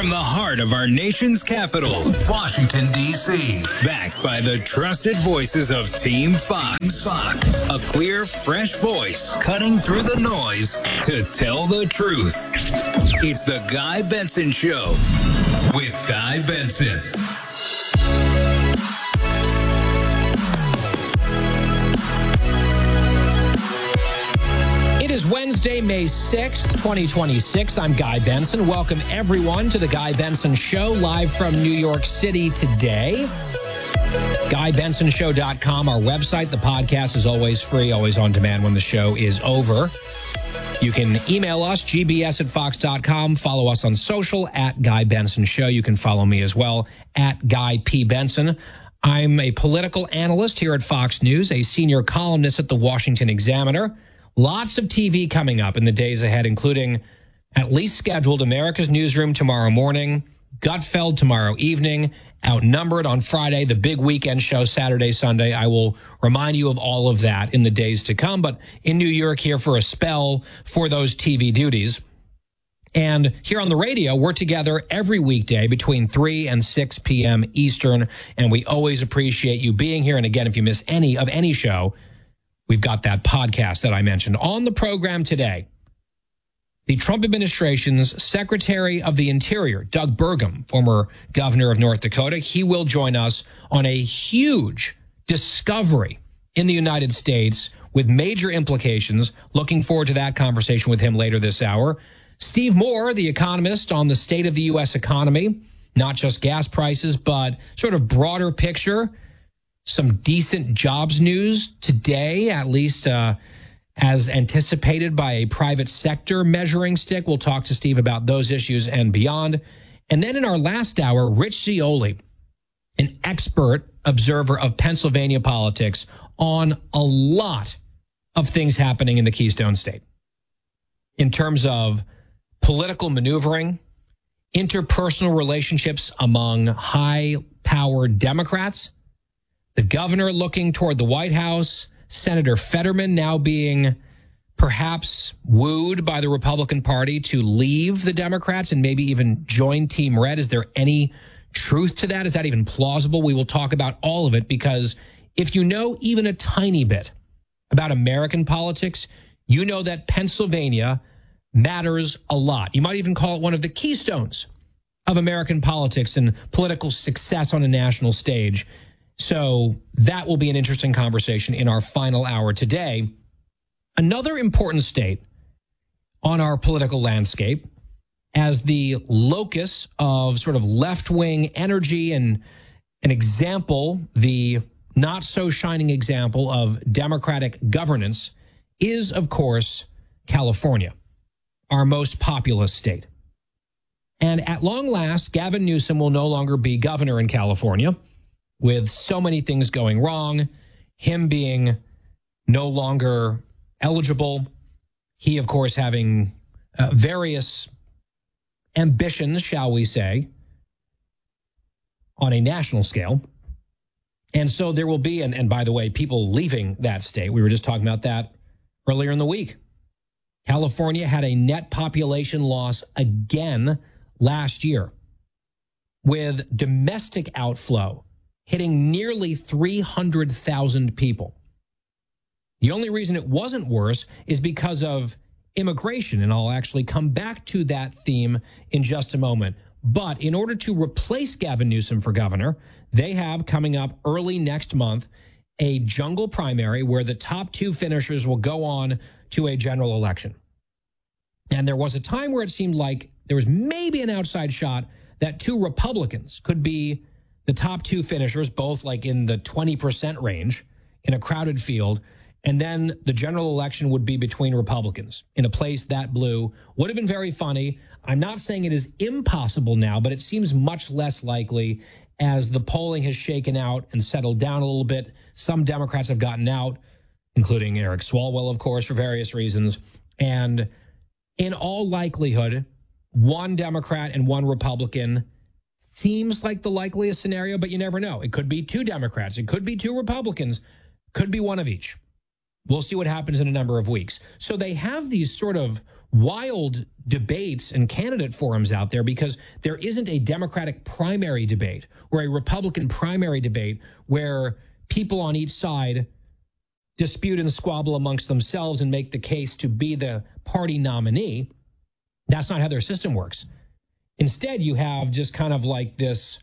From the heart of our nation's capital, Washington, D.C. Backed by the trusted voices of Team Fox. A clear, fresh voice cutting through the noise to tell the truth. It's the Guy Benson Show with Guy Benson. It is Wednesday, May 6th, 2026. I'm Guy Benson. Welcome, everyone, to the Guy Benson Show, live from New York City today. GuyBensonShow.com, our website. The podcast is always free, always on demand when the show is over. You can email us, gbs@fox.com. Follow us on social, at Guy Benson Show. You can follow me as well, at Guy P. Benson. I'm a political analyst here at Fox News, a senior columnist at the Washington Examiner. Lots of TV coming up in the days ahead, including at least scheduled America's Newsroom tomorrow morning, Gutfeld tomorrow evening, Outnumbered on Friday, the big weekend show Saturday, Sunday. I will remind you of all of that in the days to come, but in New York here for a spell for those TV duties. And here on the radio, we're together every weekday between 3 and 6 p.m. Eastern, and we always appreciate you being here. And again, if you miss any of any show, we've got that podcast that I mentioned. On the program today, the Trump administration's Secretary of the Interior, Doug Burgum, former governor of North Dakota, he will join us on a huge discovery in the United States with major implications. Looking forward to that conversation with him later this hour. Steve Moore, the economist, on the state of the U.S. economy, not just gas prices, but sort of broader picture. Some decent jobs news today, at least as anticipated by a private sector measuring stick. We'll talk to Steve about those issues and beyond. And then in our last hour, Rich Zeoli, an expert observer of Pennsylvania politics, on a lot of things happening in the Keystone State in terms of political maneuvering, interpersonal relationships among high-powered Democrats, the governor looking toward the White House, Senator Fetterman now being perhaps wooed by the Republican Party to leave the Democrats and maybe even join Team Red. Is there any truth to that? Is that even plausible? We will talk about all of it, because if you know even a tiny bit about American politics, you know that Pennsylvania matters a lot. You might even call it one of the keystones of American politics and political success on a national stage. So that will be an interesting conversation in our final hour today. Another important state on our political landscape as the locus of sort of left-wing energy and an example, the not so shining example of democratic governance, is, of course, California, our most populous state. And at long last, Gavin Newsom will no longer be governor in California, with so many things going wrong, him being no longer eligible, he, of course, having various ambitions, shall we say, on a national scale. And so there will be, and by the way, people leaving that state. We were just talking about that earlier in the week. California had a net population loss again last year, with domestic outflow hitting nearly 300,000 people. The only reason it wasn't worse is because of immigration, and I'll actually come back to that theme in just a moment. But in order to replace Gavin Newsom for governor, they have coming up early next month a jungle primary where the top two finishers will go on to a general election. And there was a time where it seemed like there was maybe an outside shot that two Republicans could be the top two finishers, both like in the 20% range in a crowded field. And then the general election would be between Republicans in a place that blue. Would have been very funny. I'm not saying it is impossible now, but it seems much less likely as the polling has shaken out and settled down a little bit. Some Democrats have gotten out, including Eric Swalwell, of course, for various reasons. And in all likelihood, one Democrat and one Republican seems like the likeliest scenario, but you never know. It could be two Democrats. It could be two Republicans. Could be one of each. We'll see what happens in a number of weeks. So they have these sort of wild debates and candidate forums out there because there isn't a Democratic primary debate or a Republican primary debate where people on each side dispute and squabble amongst themselves and make the case to be the party nominee. That's not how their system works. Instead, you have just kind of like this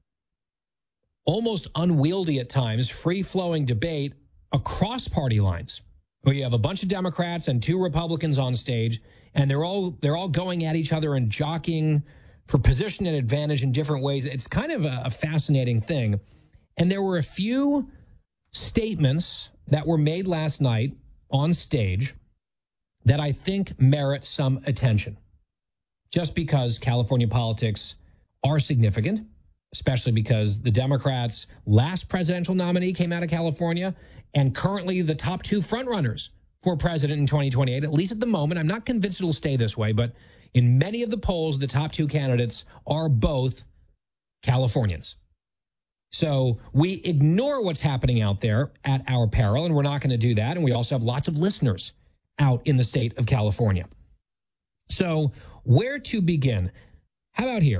almost unwieldy at times, free-flowing debate across party lines, where you have a bunch of Democrats and 2 Republicans on stage, and they're all going at each other and jockeying for position and advantage in different ways. It's kind of a fascinating thing. And there were a few statements that were made last night on stage that I think merit some attention, just because California politics are significant, especially because the Democrats' last presidential nominee came out of California, and currently the top 2 frontrunners for president in 2028, at least at the moment. I'm not convinced it'll stay this way, but in many of the polls, the top 2 candidates are both Californians. So we ignore what's happening out there at our peril, and we're not going to do that. And we also have lots of listeners out in the state of California. So where to begin? How about here?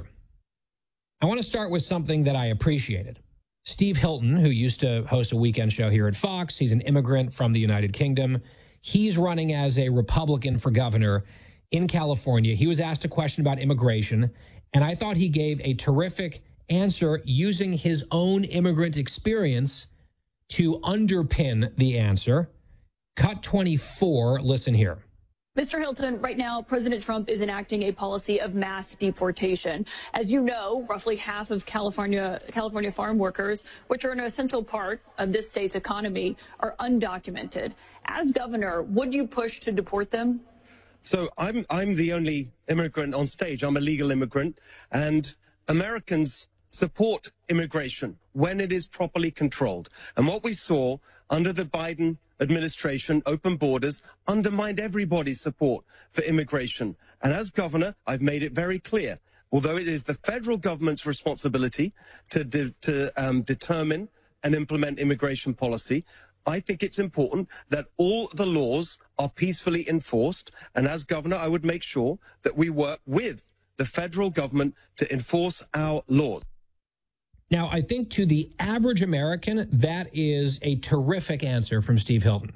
I want to start with something that I appreciated. Steve Hilton, who used to host a weekend show here at Fox, he's an immigrant from the United Kingdom. He's running as a Republican for governor in California. He was asked a question about immigration, and I thought he gave a terrific answer using his own immigrant experience to underpin the answer. Cut 24, listen here. Mr. Hilton, right now, President Trump is enacting a policy of mass deportation. As you know, roughly half of California farm workers, which are an essential part of this state's economy, are undocumented. As governor, would you push to deport them? So I'm the only immigrant on stage. I'm a legal immigrant, and Americans support immigration when it is properly controlled. And what we saw under the Biden administration, open borders, undermined everybody's support for immigration. And as governor, I've made it very clear, although it is the federal government's responsibility to determine and implement immigration policy, I think it's important that all the laws are peacefully enforced. And as governor, I would make sure that we work with the federal government to enforce our laws. Now, I think to the average American, that is a terrific answer from Steve Hilton.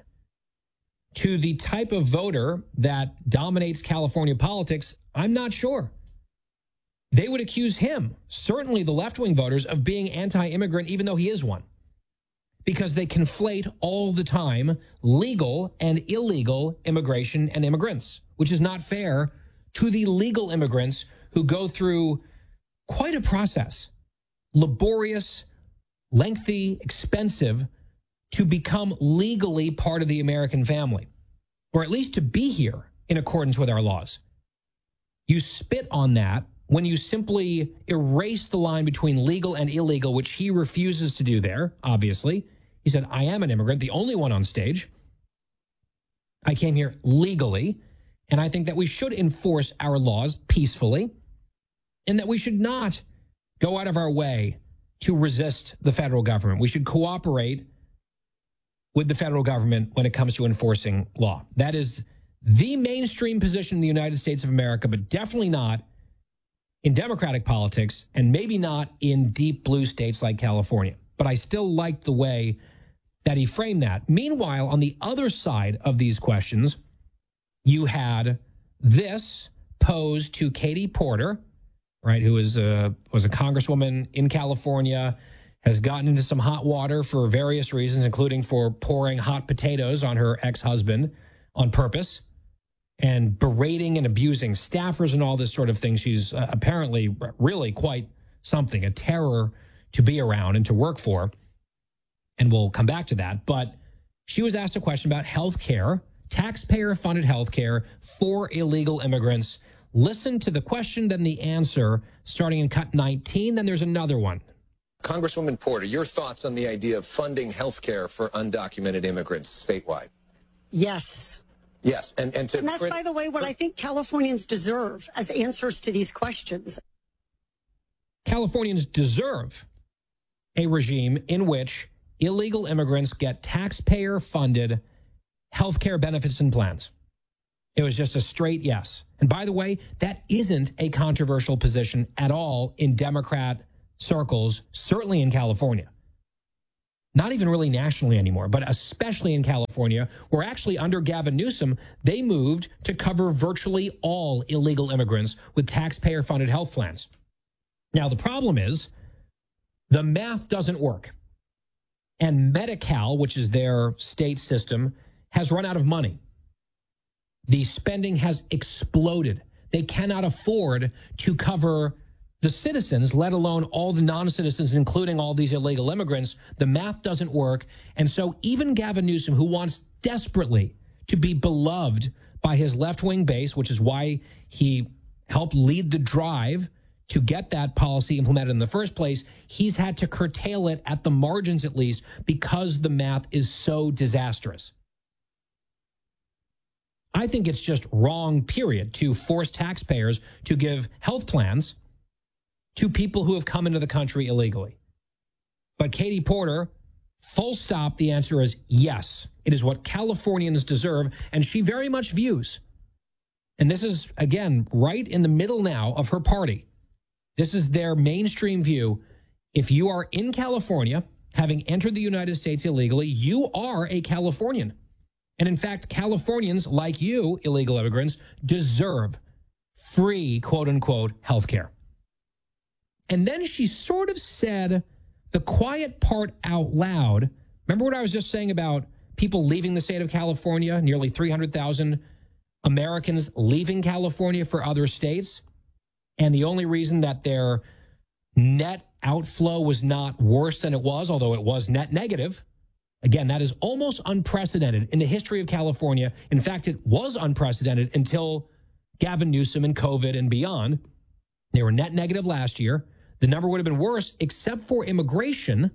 To the type of voter that dominates California politics, I'm not sure. They would accuse him, certainly the left-wing voters, of being anti-immigrant, even though he is one, because they conflate all the time legal and illegal immigration and immigrants, which is not fair to the legal immigrants who go through quite a process. Laborious, lengthy, expensive, to become legally part of the American family, or at least to be here in accordance with our laws. You spit on that when you simply erase the line between legal and illegal, which he refuses to do there, obviously. He said, I am an immigrant, the only one on stage. I came here legally, and I think that we should enforce our laws peacefully, and that we should not go out of our way to resist the federal government. We should cooperate with the federal government when it comes to enforcing law. That is the mainstream position in the United States of America, but definitely not in Democratic politics, and maybe not in deep blue states like California. But I still like the way that he framed that. Meanwhile, on the other side of these questions, you had this posed to Katie Porter, right, who was a congresswoman in California, has gotten into some hot water for various reasons, including for pouring hot potatoes on her ex-husband on purpose and berating and abusing staffers and all this sort of thing. She's apparently really quite something, a terror to be around and to work for. And we'll come back to that. But she was asked a question about health care, taxpayer-funded health care for illegal immigrants. Listen to the question, then the answer, starting in cut 19. Then there's another one. Congresswoman Porter, your thoughts on the idea of funding health care for undocumented immigrants statewide? Yes. Yes. And that's, by the way, what I think Californians deserve as answers to these questions. Californians deserve a regime in which illegal immigrants get taxpayer-funded health care benefits and plans. It was just a straight yes. And by the way, that isn't a controversial position at all in Democrat circles, certainly in California. Not even really nationally anymore, but especially in California, where actually under Gavin Newsom, they moved to cover virtually all illegal immigrants with taxpayer-funded health plans. Now, the problem is the math doesn't work. And Medi-Cal, which is their state system, has run out of money. The spending has exploded. They cannot afford to cover the citizens, let alone all the non-citizens, including all these illegal immigrants. The math doesn't work. And so even Gavin Newsom, who wants desperately to be beloved by his left-wing base, which is why he helped lead the drive to get that policy implemented in the first place, he's had to curtail it at the margins at least because the math is so disastrous. I think it's just wrong, period, to force taxpayers to give health plans to people who have come into the country illegally. But Katie Porter, full stop, the answer is yes. It is what Californians deserve, and she very much views. And this is, again, right in the middle now of her party. This is their mainstream view. If you are in California, having entered the United States illegally, you are a Californian. And in fact, Californians, like you, illegal immigrants, deserve free, quote unquote, health care. And then she sort of said the quiet part out loud. Remember what I was just saying about people leaving the state of California, nearly 300,000 Americans leaving California for other states? And the only reason that their net outflow was not worse than it was, although it was net negative. Again, that is almost unprecedented in the history of California. In fact, it was unprecedented until Gavin Newsom and COVID and beyond. They were net negative last year. The number would have been worse except for immigration.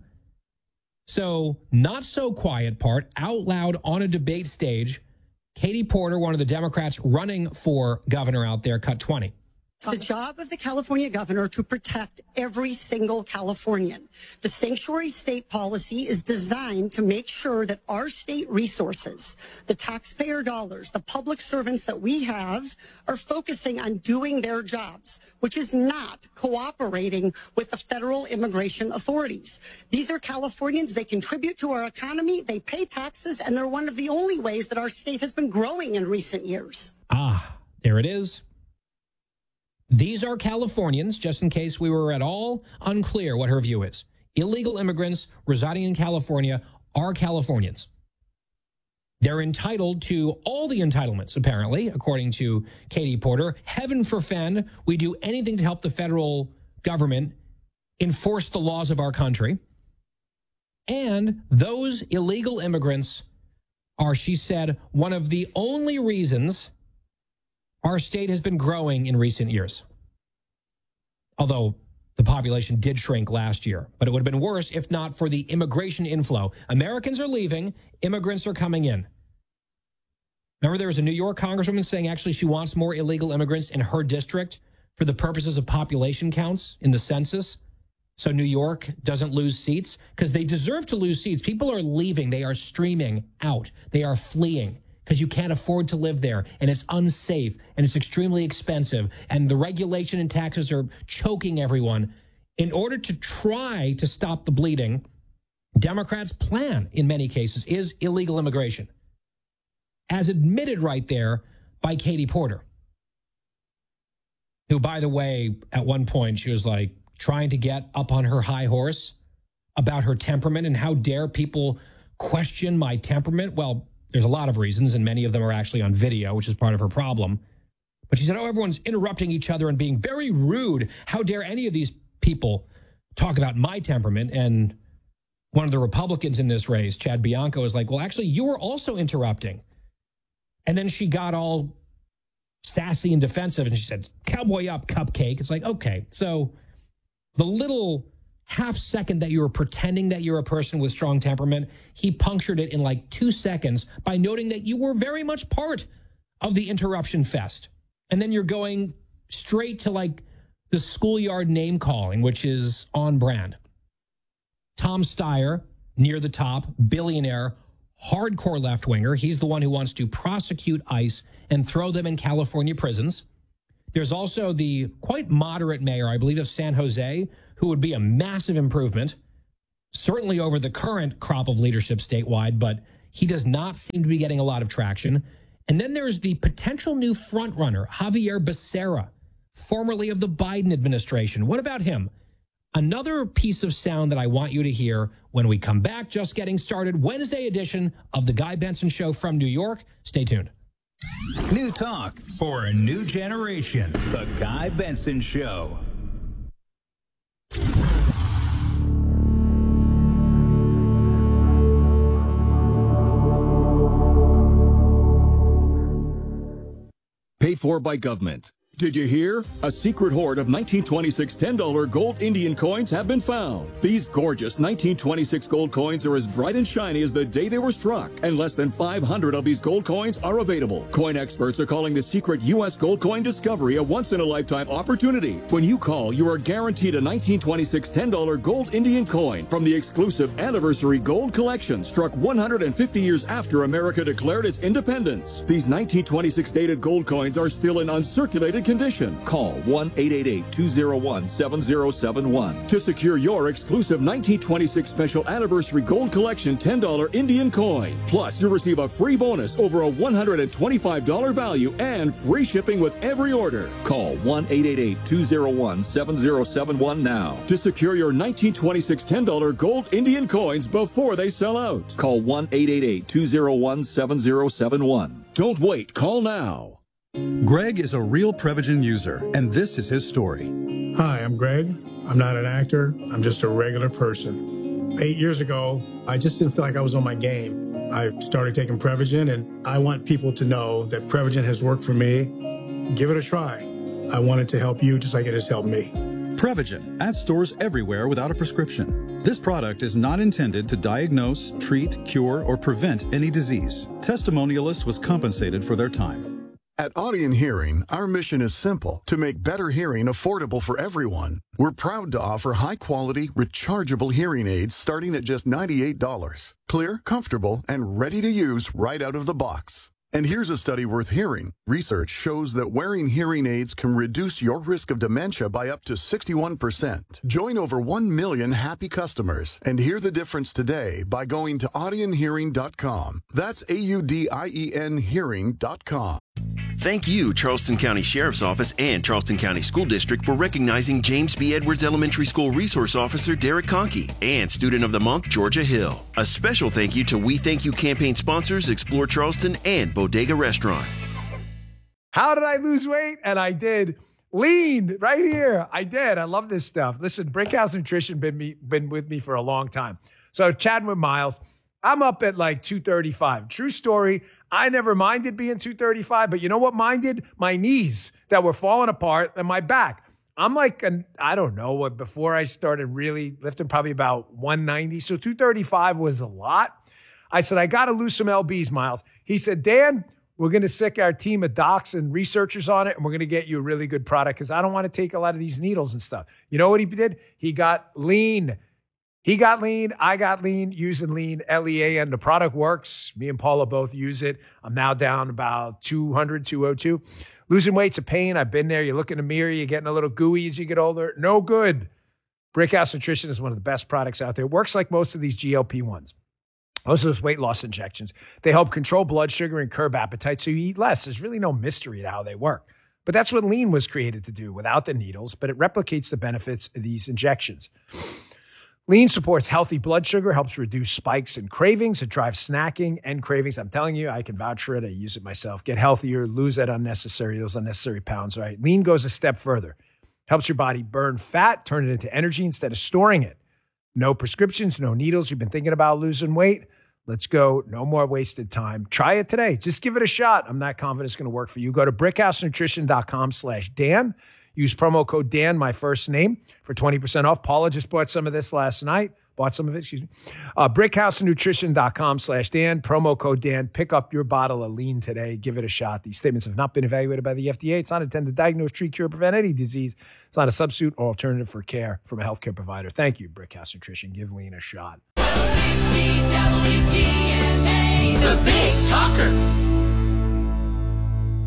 So not so quiet part, out loud on a debate stage. Katie Porter, one of the Democrats running for governor out there, cut 20. It's the job of the California governor to protect every single Californian. The sanctuary state policy is designed to make sure that our state resources, the taxpayer dollars, the public servants that we have are focusing on doing their jobs, which is not cooperating with the federal immigration authorities. These are Californians. They contribute to our economy. They pay taxes, and they're one of the only ways that our state has been growing in recent years. Ah, there it is. These are Californians, just in case we were at all unclear what her view is. Illegal immigrants residing in California are Californians. They're entitled to all the entitlements, apparently, according to Katie Porter. Heaven forfend we do anything to help the federal government enforce the laws of our country. And those illegal immigrants are, she said, one of the only reasons our state has been growing in recent years. Although the population did shrink last year, but it would have been worse if not for the immigration inflow. Americans are leaving, immigrants are coming in. Remember there was a New York congresswoman saying actually she wants more illegal immigrants in her district for the purposes of population counts in the census, so New York doesn't lose seats, because they deserve to lose seats. People are leaving. They are streaming out. They are fleeing, because you can't afford to live there, and it's unsafe, and it's extremely expensive, and the regulation and taxes are choking everyone. In order to try to stop the bleeding, Democrats' plan, in many cases, is illegal immigration, as admitted right there by Katie Porter, who, by the way, at one point, she was like trying to get up on her high horse about her temperament, and how dare people question my temperament. Well, there's a lot of reasons, and many of them are actually on video, which is part of her problem. But she said, oh, everyone's interrupting each other and being very rude. How dare any of these people talk about my temperament? And one of the Republicans in this race, Chad Bianco, was like, well, actually, you were also interrupting. And then she got all sassy and defensive, and she said, cowboy up, cupcake. It's like, okay, so the little half second that you were pretending that you're a person with strong temperament, he punctured it in like 2 seconds by noting that you were very much part of the interruption fest. And then you're going straight to like the schoolyard name calling, which is on brand. Tom Steyer, near the top, billionaire, hardcore left-winger. He's the one who wants to prosecute ICE and throw them in California prisons. There's also the quite moderate mayor, I believe, of San Jose, who would be a massive improvement, certainly over the current crop of leadership statewide, but he does not seem to be getting a lot of traction. And then there's the potential new frontrunner, Javier Becerra, formerly of the Biden administration. What about him? Another piece of sound that I want you to hear when we come back, just getting started, Wednesday edition of The Guy Benson Show from New York. Stay tuned. New talk for a new generation. The Guy Benson Show. Paid for by government. Did you hear? A secret hoard of 1926 $10 gold Indian coins have been found. These gorgeous 1926 gold coins are as bright and shiny as the day they were struck, and less than 500 of these gold coins are available. Coin experts are calling the secret U.S. gold coin discovery a once-in-a-lifetime opportunity. When you call, you are guaranteed a 1926 $10 gold Indian coin from the exclusive Anniversary Gold Collection, struck 150 years after America declared its independence. These 1926 dated gold coins are still in uncirculated condition. Call 1-888-201-7071 to secure your exclusive 1926 Special Anniversary Gold Collection $10 Indian coin. Plus, you'll receive a free bonus over a $125 value and free shipping with every order. Call 1-888-201-7071 now to secure your 1926 $10 gold Indian coins before they sell out. Call 1-888-201-7071. Don't wait. Call now. Greg is a real Prevagen user, and this is his story. Hi, I'm Greg. I'm not an actor. I'm just a regular person. 8 years ago, I just didn't feel like I was on my game. I started taking Prevagen, and I want people to know that Prevagen has worked for me. Give it a try. I want it to help you just like it has helped me. Prevagen, at stores everywhere without a prescription. This product is not intended to diagnose, treat, cure, or prevent any disease. Testimonialist was compensated for their time. At Audion Hearing, our mission is simple: to make better hearing affordable for everyone. We're proud to offer high-quality, rechargeable hearing aids starting at just $98. Clear, comfortable, and ready to use right out of the box. And here's a study worth hearing. Research shows that wearing hearing aids can reduce your risk of dementia by up to 61%. Join over 1 million happy customers and hear the difference today by going to audionhearing.com. That's AUDIEN hearing.com. Thank you, Charleston County Sheriff's Office and Charleston County School District, for recognizing James B. Edwards Elementary School Resource Officer Derek Conkey and Student of the Month Georgia Hill. A special thank you to We Thank You campaign sponsors Explore Charleston and Bodega Restaurant. How did I lose weight? And I did. Lean right here. I did. I love this stuff. Listen, Brickhouse Nutrition been with me for a long time. So chatting with Miles, I'm up at like 235. True story. I never minded being 235, but you know what minded? My knees that were falling apart and my back. I'm like, I don't know what, before I started really lifting, probably about 190. So 235 was a lot. I said, I got to lose some LBs, Miles. He said, Dan, we're going to sick our team of docs and researchers on it, and we're going to get you a really good product because I don't want to take a lot of these needles and stuff. You know what he did? He got lean. He got lean. I got lean, using lean, LEAN. The product works. Me and Paula both use it. I'm now down about 200, 202. Losing weight's a pain. I've been there. You look in the mirror, you're getting a little gooey as you get older. No good. Brickhouse Nutrition is one of the best products out there. It works like most of these GLP-1s. Most of those weight loss injections. They help control blood sugar and curb appetite so you eat less. There's really no mystery to how they work. But that's what lean was created to do without the needles, but it replicates the benefits of these injections. Lean supports healthy blood sugar, helps reduce spikes and cravings. It drives snacking and cravings. I'm telling you, I can vouch for it. I use it myself. Get healthier, lose those unnecessary pounds, right? Lean goes a step further. Helps your body burn fat, turn it into energy instead of storing it. No prescriptions, no needles. You've been thinking about losing weight? Let's go. No more wasted time. Try it today. Just give it a shot. I'm not confident it's going to work for you. Go to brickhousenutrition.com/Dan. Use promo code Dan, my first name, for 20% off. Paula just bought some of this last night. Brickhousenutrition.com/Dan. Promo code Dan. Pick up your bottle of lean today. Give it a shot. These statements have not been evaluated by the FDA. It's not intended to diagnose, treat, cure, prevent any disease. It's not a substitute or alternative for care from a healthcare provider. Thank you, Brickhouse Nutrition. Give lean a shot. WGMA, the Big Talker.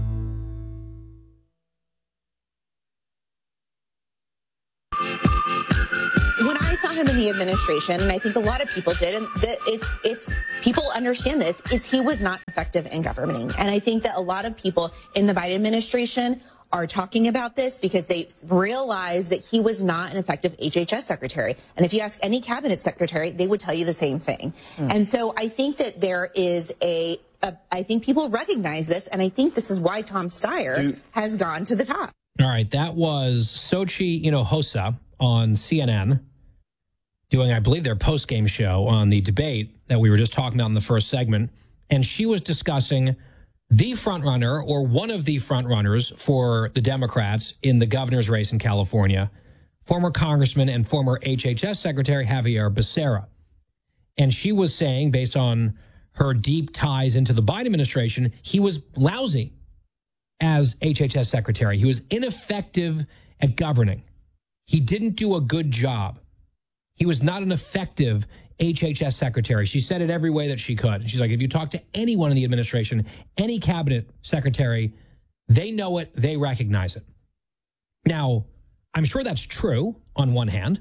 him in the administration, and I think a lot of people did, and it's people understand this. He was not effective in governing, and I think that a lot of people in the Biden administration are talking about this because they realize that he was not an effective HHS secretary. And if you ask any cabinet secretary, they would tell you the same thing. And so I think that there is I think people recognize this, and I think this is why Tom Steyer has gone to the top. All right, that was Sochi Hinojosa on CNN doing, I believe, their post-game show on the debate that we were just talking about in the first segment. And she was discussing the frontrunner or one of the frontrunners for the Democrats in the governor's race in California, former Congressman and former HHS Secretary Javier Becerra. And she was saying, based on her deep ties into the Biden administration, he was lousy as HHS Secretary. He was ineffective at governing. He didn't do a good job. He was not an effective HHS Secretary. She said it every way that she could. She's like, if you talk to anyone in the administration, any cabinet secretary, they know it, they recognize it. Now, I'm sure that's true on one hand.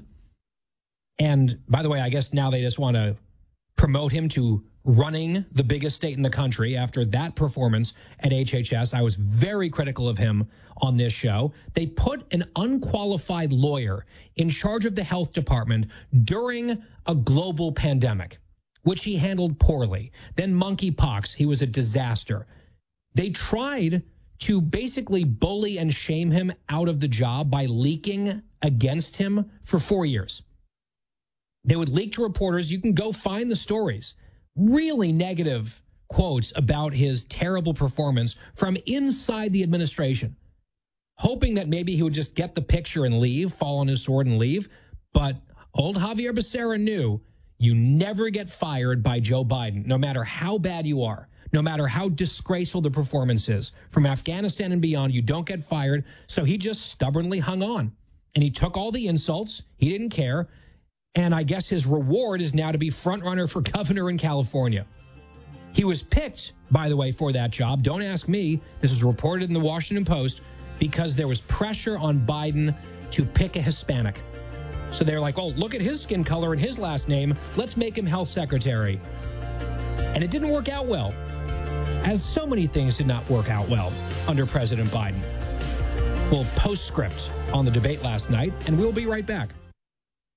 And by the way, I guess now they just want to promote him to running the biggest state in the country after that performance at HHS. I was very critical of him on this show. They put an unqualified lawyer in charge of the health department during a global pandemic, which he handled poorly. Then monkeypox, he was a disaster. They tried to basically bully and shame him out of the job by leaking against him for 4 years. They would leak to reporters. You can go find the stories. Really negative quotes about his terrible performance from inside the administration, hoping that maybe he would just get the picture and leave, fall on his sword and leave. But old Javier Becerra knew you never get fired by Joe Biden, no matter how bad you are, no matter how disgraceful the performance is. From Afghanistan and beyond, you don't get fired. So he just stubbornly hung on. And he took all the insults. He didn't care. And I guess his reward is now to be frontrunner for governor in California. He was picked, by the way, for that job. Don't ask me. This was reported in the Washington Post because there was pressure on Biden to pick a Hispanic. So they're like, oh, look at his skin color and his last name. Let's make him health secretary. And it didn't work out well, as so many things did not work out well under President Biden. Well, postscript on the debate last night, and we'll be right back.